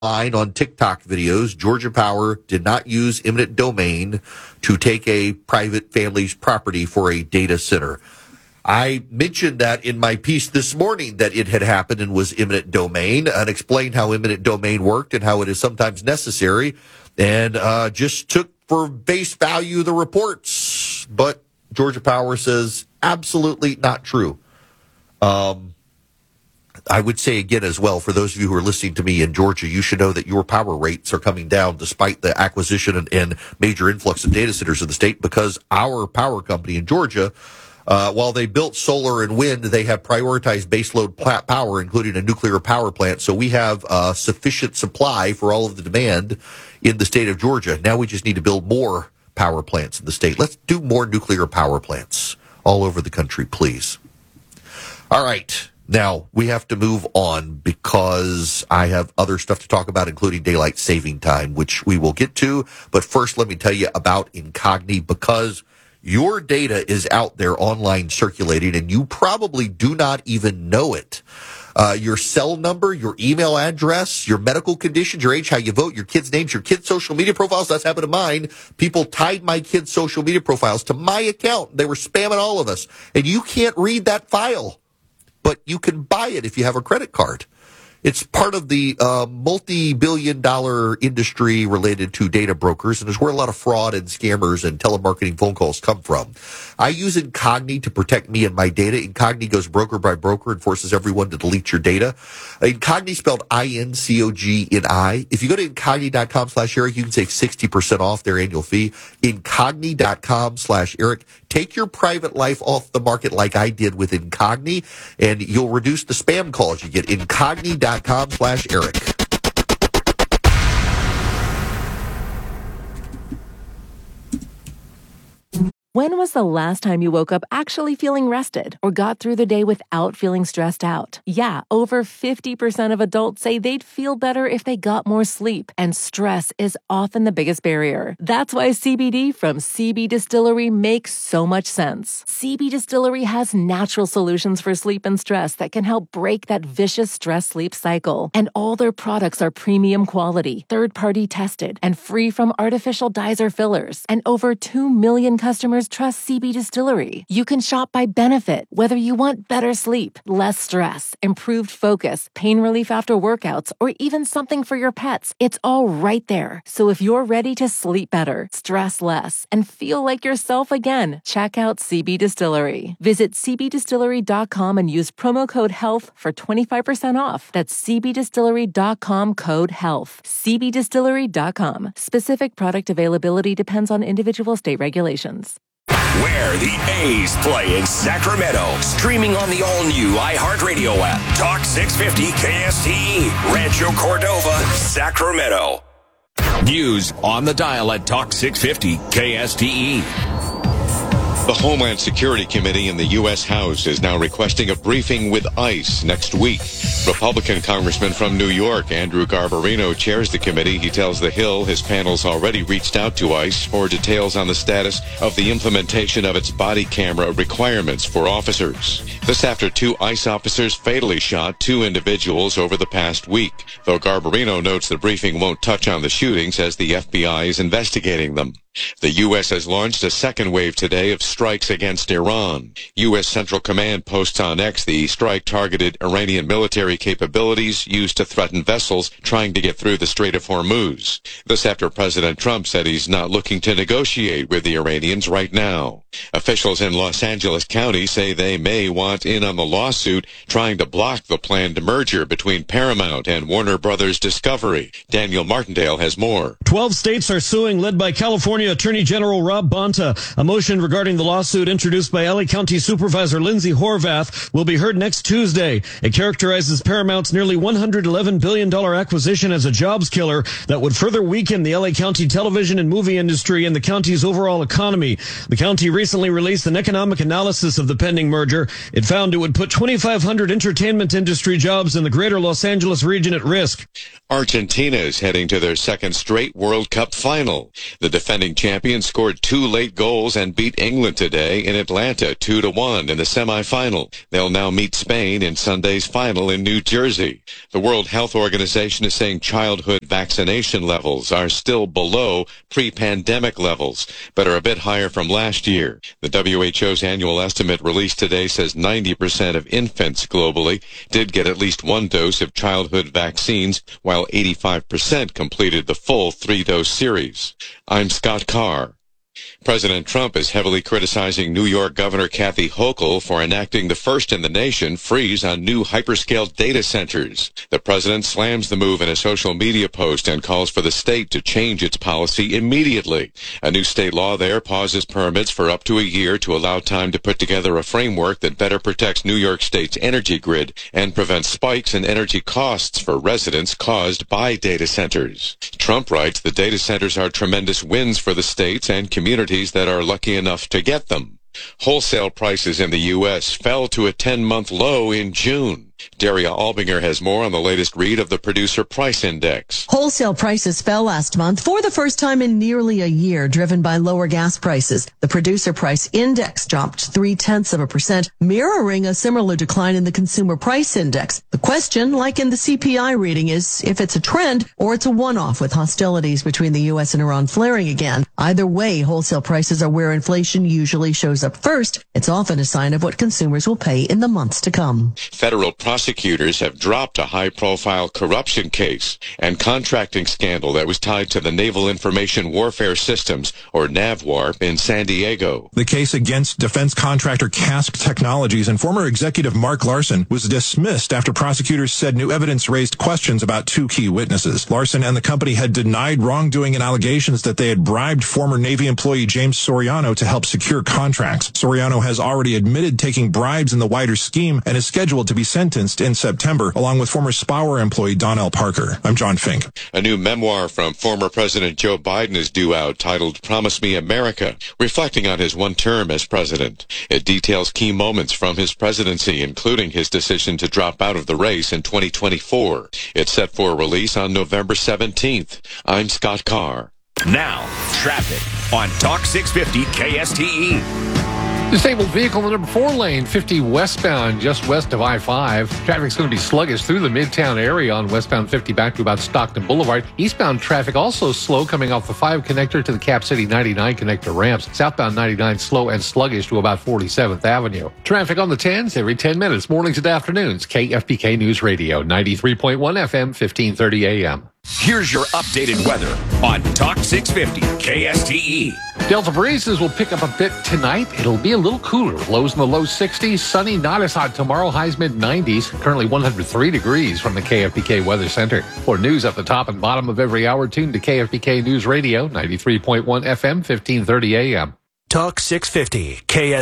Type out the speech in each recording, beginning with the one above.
on TikTok videos, Georgia Power did not use eminent domain to take a private family's property for a data center. I mentioned that in my piece this morning that it had happened and was eminent domain, and explained how eminent domain worked and how it is sometimes necessary, and just took for base value the reports. But Georgia Power says absolutely not true. I would say again as well, for those of you who are listening to me in Georgia, you should know that your power rates are coming down despite the acquisition and major influx of data centers in the state, because our power company in Georgia, while they built solar and wind, they have prioritized baseload power, including a nuclear power plant. So we have sufficient supply for all of the demand in the state of Georgia. Now we just need to build more power plants in the state. Let's do more nuclear power plants all over the country, please. All right. Now, we have to move on because I have other stuff to talk about, including daylight saving time, which we will get to. But first, let me tell you about Incogni, because your data is out there online circulating, and you probably do not even know it. Your cell number, your email address, your medical conditions, your age, how you vote, your kids' names, your kids' social media profiles. That's happened to mine. People tied my kids' social media profiles to my account. They were spamming all of us. And you can't read that file, but you can buy it if you have a credit card. It's part of the multi-billion-dollar industry related to data brokers, and is where a lot of fraud and scammers and telemarketing phone calls come from. I use Incogni to protect me and my data. Incogni goes broker by broker and forces everyone to delete your data. Incogni spelled I-N-C-O-G-N-I. If you go to Incogni.com/Eric, you can save 60% off their annual fee. Incogni.com/Eric. Take your private life off the market like I did with Incogni, and you'll reduce the spam calls you get. Incogni.com/Eric. When was the last time you woke up actually feeling rested or got through the day without feeling stressed out? Yeah, over 50% of adults say they'd feel better if they got more sleep, and stress is often the biggest barrier. That's why CBD from CB Distillery makes so much sense. CB Distillery has natural solutions for sleep and stress that can help break that vicious stress-sleep cycle. And all their products are premium quality, third-party tested, and free from artificial dyes or fillers. And over 2 million customers trust CB Distillery. You can shop by benefit, whether you want better sleep, less stress, improved focus, pain relief after workouts, or even something for your pets. It's all right there. So if you're ready to sleep better, stress less, and feel like yourself again, check out CB Distillery. Visit cbdistillery.com and use promo code HEALTH for 25% off. That's cbdistillery.com, code HEALTH. cbdistillery.com. Specific product availability depends on individual state regulations. Where the A's play in Sacramento. Streaming on the all-new iHeartRadio app. Talk 650 KSTE. Rancho Cordova, Sacramento. News on the dial at Talk 650 KSTE. The Homeland Security Committee in the U.S. House is now requesting a briefing with ICE next week. Republican Congressman from New York, Andrew Garbarino, chairs the committee. He tells The Hill his panel's already reached out to ICE for details on the status of the implementation of its body camera requirements for officers. This after 2 ICE officers fatally shot 2 individuals over the past week, though Garbarino notes the briefing won't touch on the shootings as the FBI is investigating them. The U.S. has launched a second wave today of strikes against Iran. U.S. Central Command posts on X the strike targeted Iranian military capabilities used to threaten vessels trying to get through the Strait of Hormuz. This after President Trump said he's not looking to negotiate with the Iranians right now. Officials in Los Angeles County say they may want in on the lawsuit trying to block the planned merger between Paramount and Warner Brothers Discovery. Daniel Martindale has more. 12 states are suing, led by California Attorney General Rob Bonta. A motion regarding the lawsuit introduced by LA County Supervisor Lindsay Horvath will be heard next Tuesday. It characterizes Paramount's nearly $111 billion acquisition as a jobs killer that would further weaken the LA County television and movie industry and the county's overall economy. The county recently released an economic analysis of the pending merger. It found it would put 2,500 entertainment industry jobs in the greater Los Angeles region at risk. Argentina is heading to their second straight World Cup final. The defending champions scored 2 late goals and beat England today in Atlanta 2-1 in the semifinal. They'll now meet Spain in Sunday's final in New Jersey. The World Health Organization is saying childhood vaccination levels are still below pre-pandemic levels, but are a bit higher from last year. The WHO's annual estimate released today says 90% of infants globally did get at least one dose of childhood vaccines, while 85% completed the full 3-dose series. I'm Scott Carr. President Trump is heavily criticizing New York Governor Kathy Hochul for enacting the first in the nation freeze on new hyperscale data centers. The president slams the move in a social media post and calls for the state to change its policy immediately. A new state law there pauses permits for up to a year to allow time to put together a framework that better protects New York State's energy grid and prevents spikes in energy costs for residents caused by data centers. Trump writes the data centers are tremendous wins for the states and communities that are lucky enough to get them. Wholesale prices in the U.S. fell to a 10-month low in June. Daria Albinger has more on the latest read of the Producer Price Index. Wholesale prices fell last month for the first time in nearly a year, driven by lower gas prices. The Producer Price Index dropped 0.3%, mirroring a similar decline in the Consumer Price Index. The question, like in the CPI reading, is if it's a trend or it's a one-off with hostilities between the U.S. and Iran flaring again. Either way, wholesale prices are where inflation usually shows up first. It's often a sign of what consumers will pay in the months to come. Federal prosecutors have dropped a high-profile corruption case and contracting scandal that was tied to the Naval Information Warfare Systems, or NAVWAR, in San Diego. The case against defense contractor Kask Technologies and former executive Mark Larson was dismissed after prosecutors said new evidence raised questions about 2 key witnesses. Larson and the company had denied wrongdoing and allegations that they had bribed former Navy employee James Soriano to help secure contracts. Soriano has already admitted taking bribes in the wider scheme and is scheduled to be sentenced in September, along with former Spower employee Donnell Parker. I'm John Fink. A new memoir from former President Joe Biden is due out, titled Promise Me America, reflecting on his one term as president. It details key moments from his presidency, including his decision to drop out of the race in 2024. It's set for release on November 17th. I'm Scott Carr. Now, traffic on Talk 650 KSTE. Disabled vehicle in the number 4 lane, 50 westbound, just west of I-5. Traffic's going to be sluggish through the Midtown area on westbound 50 back to about Stockton Boulevard. Eastbound traffic also slow coming off the 5 connector to the Cap City 99 connector ramps. Southbound 99 slow and sluggish to about 47th Avenue. Traffic on the 10s every 10 minutes, mornings and afternoons. KFBK News Radio, 93.1 FM, 1530 AM. Here's your updated weather on Talk 650 KSTE. Delta breezes will pick up a bit tonight. It'll be a little cooler. Lows in the low 60s. Sunny, not as hot tomorrow. Highs mid-90s. Currently 103 degrees from the KFBK Weather Center. For news at the top and bottom of every hour, tune to KFBK News Radio, 93.1 FM, 1530 AM. Talk 650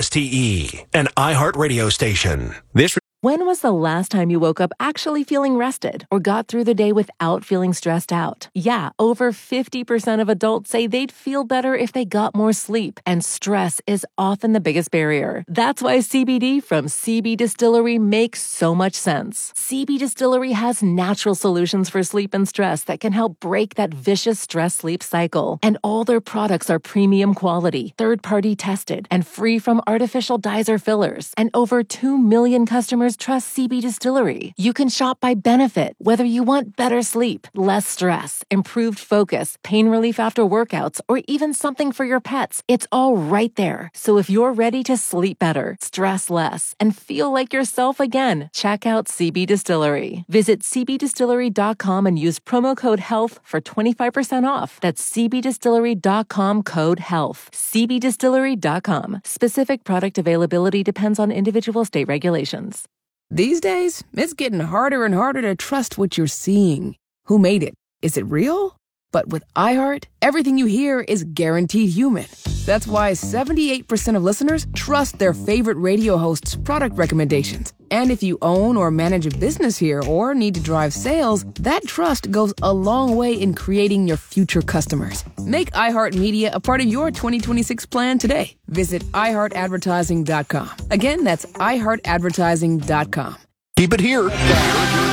KSTE, an iHeart radio station. When was the last time you woke up actually feeling rested or got through the day without feeling stressed out? Yeah, over 50% of adults say they'd feel better if they got more sleep, and stress is often the biggest barrier. That's why CBD from CB Distillery makes so much sense. CB Distillery has natural solutions for sleep and stress that can help break that vicious stress-sleep cycle. And all their products are premium quality, third-party tested, and free from artificial dyes or fillers. And over 2 million customers trust CB Distillery. You can shop by benefit, whether you want better sleep, less stress, improved focus, pain relief after workouts, or even something for your pets. It's all right there. So if you're ready to sleep better, stress less, and feel like yourself again, check out CB Distillery. Visit cbdistillery.com and use promo code HEALTH for 25% off. That's cbdistillery.com, code HEALTH. cbdistillery.com. Specific product availability depends on individual state regulations. These days, it's getting harder and harder to trust what you're seeing. Who made it? Is it real? But with iHeart, everything you hear is guaranteed human. That's why 78% of listeners trust their favorite radio hosts' product recommendations. And if you own or manage a business here or need to drive sales, that trust goes a long way in creating your future customers. Make iHeartMedia a part of your 2026 plan today. Visit iHeartAdvertising.com. Again, that's iHeartAdvertising.com. Keep it here.